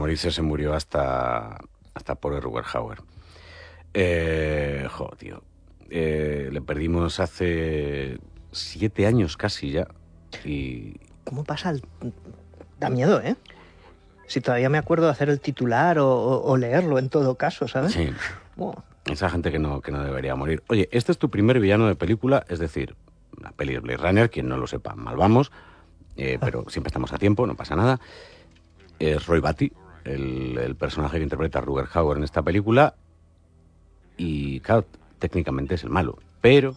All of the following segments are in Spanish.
morirse se murió hasta por Rutger Hauer. Tío. Le perdimos hace 7 años casi ya. Y... ¿Cómo pasa? Da miedo, ¿eh? Si todavía me acuerdo de hacer el titular o leerlo en todo caso, ¿sabes? Sí. Esa gente que no debería morir. Oye, este es tu primer villano de película, es decir, la peli de Blade Runner, quien no lo sepa, mal vamos, pero siempre estamos a tiempo, no pasa nada. Es Roy Batty, el personaje que interpreta a Rutger Hauer en esta película, y claro, técnicamente es el malo, pero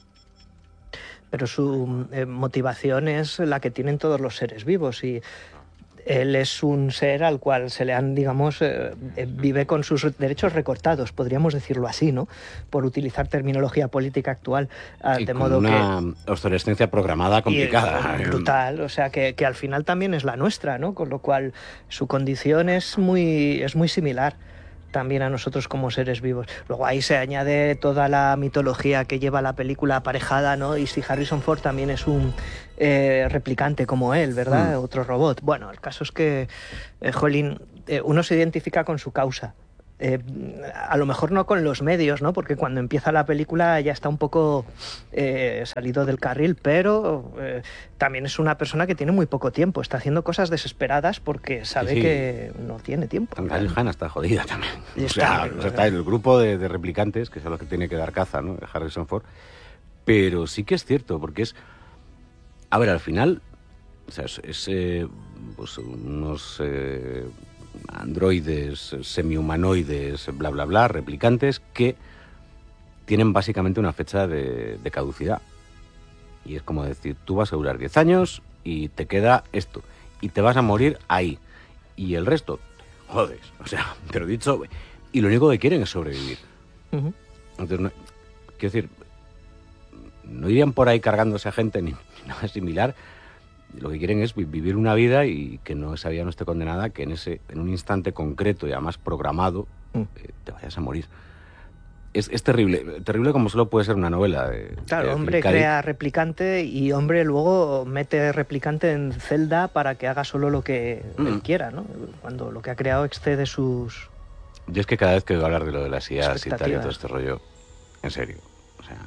su motivación es la que tienen todos los seres vivos, y él es un ser al cual se le han, digamos, vive con sus derechos recortados, podríamos decirlo así, ¿no? Por utilizar terminología política actual, y de con modo una obsolescencia programada complicada. Brutal, o sea, que al final también es la nuestra, ¿no? Con lo cual su condición es muy similar también a nosotros como seres vivos. Luego ahí se añade toda la mitología que lleva la película aparejada, ¿no? Y si Harrison Ford también es un replicante como él, ¿verdad? Otro robot. Bueno, el caso es que, jolín, uno se identifica con su causa. A lo mejor no con los medios, ¿no? Porque cuando empieza la película ya está un poco salido del carril, pero también es una persona que tiene muy poco tiempo, está haciendo cosas desesperadas porque sabe que no tiene tiempo. Daryl Hannah está jodida también. Está en el grupo de replicantes, que son los que tiene que dar caza, ¿no? Harrison Ford. Pero sí que es cierto, porque es... A ver, al final, o sea, pues unos... androides, semihumanoides, bla, bla, bla, replicantes, que tienen básicamente una fecha de caducidad. Y es como decir, tú vas a durar 10 años y te queda esto. Y te vas a morir ahí. Y el resto, jodes. O sea, te lo he dicho. Y lo único que quieren es sobrevivir. Uh-huh. Entonces, quiero decir, no irían por ahí cargándose a gente ni nada similar. Lo que quieren es vivir una vida y que esa vida no esté condenada, que en un instante concreto y además programado te vayas a morir. Es terrible, terrible como solo puede ser una novela. Claro, hombre crea replicante y hombre luego mete replicante en celda para que haga solo lo que él quiera, ¿no? Cuando lo que ha creado excede sus... Yo es que cada vez que oigo hablar de lo de las IAs y tal y todo este rollo, en serio, o sea...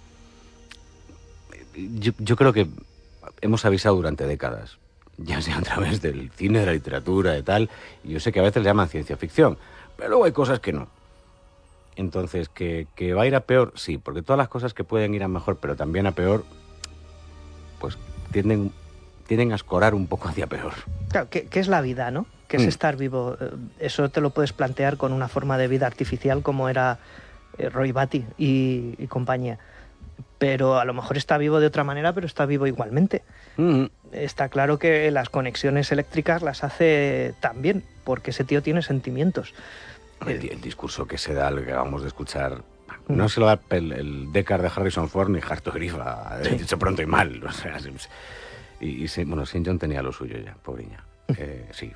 Yo creo que hemos avisado durante décadas, ya sea a través del cine, de la literatura, de tal, y yo sé que a veces le llaman ciencia ficción, pero luego hay cosas que no. Entonces, ¿que va a ir a peor? Sí, porque todas las cosas que pueden ir a mejor, pero también a peor, pues tienden a escorar un poco hacia peor. Claro, ¿qué es la vida, no? ¿Qué es estar vivo? Eso te lo puedes plantear con una forma de vida artificial como era Roy Batty y compañía. Pero a lo mejor está vivo de otra manera, pero está vivo igualmente. Está claro que las conexiones eléctricas las hace también, porque ese tío tiene sentimientos. El discurso que se da, el que acabamos de escuchar, no se lo da el Deckard de Harrison Ford ni Harto Grifa, dicho pronto y mal. O sea, bueno, St. John tenía lo suyo ya, pobreña. Sí.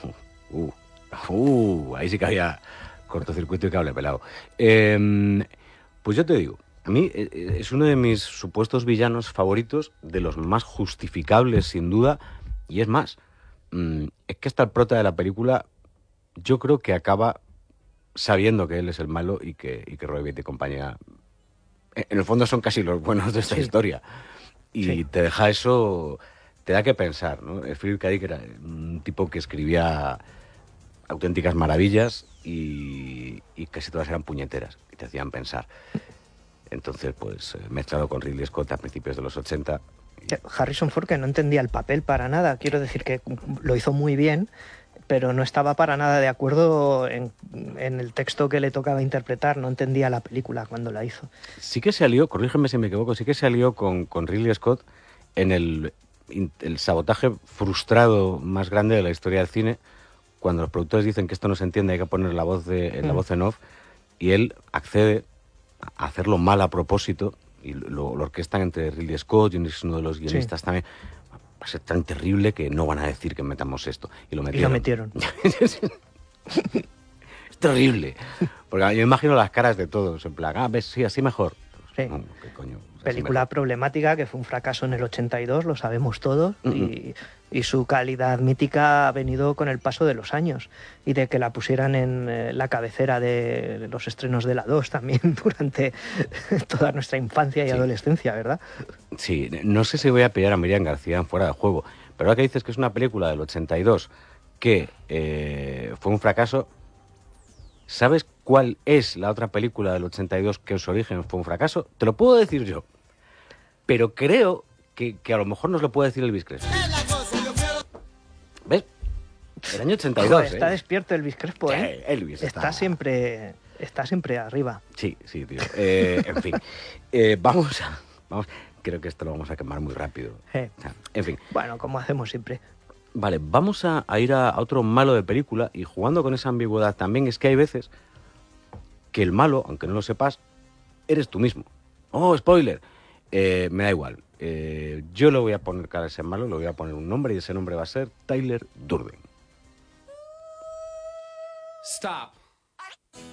Ahí sí que había cortocircuito y cable pelado. Pues yo te digo, a mí es uno de mis supuestos villanos favoritos, de los más justificables sin duda, y es más, es que hasta el prota de la película yo creo que acaba sabiendo que él es el malo y que Roy Batty y compañía en el fondo son casi los buenos de esta historia, y te deja eso, te da que pensar, ¿no? Philip K. Dick era un tipo que escribía auténticas maravillas y casi todas eran puñeteras y te hacían pensar. Entonces, pues, mezclado con Ridley Scott a principios de los 80. Harrison Ford, que no entendía el papel para nada, quiero decir que lo hizo muy bien, pero no estaba para nada de acuerdo en el texto que le tocaba interpretar, no entendía la película cuando la hizo. Sí que se alió, corrígeme si me equivoco, sí que se alió con Ridley Scott en el sabotaje frustrado más grande de la historia del cine, cuando los productores dicen que esto no se entiende, hay que poner la voz en off, y él accede a hacerlo mal a propósito, y lo orquestan entre Ridley Scott y uno de los guionistas también. Va a ser tan terrible que no van a decir que metamos esto. Y lo metieron. Es terrible. Porque yo imagino las caras de todos, en plan, ves, sí, así mejor. Sí. No, ¿qué coño? Película problemática, que fue un fracaso en el 82, lo sabemos todos, y y su calidad mítica ha venido con el paso de los años y de que la pusieran en la cabecera de los estrenos de la 2 también durante toda nuestra infancia y adolescencia, ¿verdad? Sí, no sé si voy a pillar a Miriam García en Fuera de Juego, pero ahora que dices que es una película del 82 que fue un fracaso, ¿sabes cuál es la otra película del 82 que en su origen fue un fracaso? Te lo puedo decir yo, pero creo que a lo mejor nos lo puede decir Elvis Crespo. ¿Ves? El año 82. Joder, está despierto Elvis Crespo, ¿eh? Sí, Elvis está siempre arriba. Sí, tío. En fin, vamos. Creo que esto lo vamos a quemar muy rápido. En fin. Bueno, como hacemos siempre. Vale, vamos a ir a otro malo de película, y jugando con esa ambigüedad también es que hay veces que el malo, aunque no lo sepas, eres tú mismo. ¡Oh, spoiler! Me da igual. Yo le voy a poner cara a ese malo, le voy a poner un nombre, y ese nombre va a ser Tyler Durden. Stop.